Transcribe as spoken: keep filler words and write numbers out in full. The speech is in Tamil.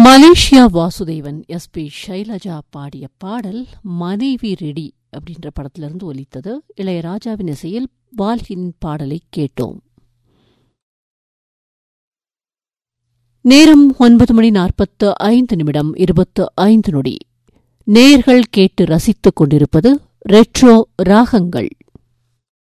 Malaysia Vasudevan S B Shailaja பாடிய பாடல் மனைவி ரெடி அப்படின்ற படத்திலிருந்து ஒலித்தது. இளையராஜாவின் இசையில் வாலியின் பாடலை கேட்டோம். நேரம் ஒன்பது மணி நாற்பத்து ஐந்து நிமிடம் இருபத்து ஐந்து நொடி. நேயர்கள் கேட்டு ரசித்துக் கொண்டிருப்பது ரெட்ரோ ராகங்கள்.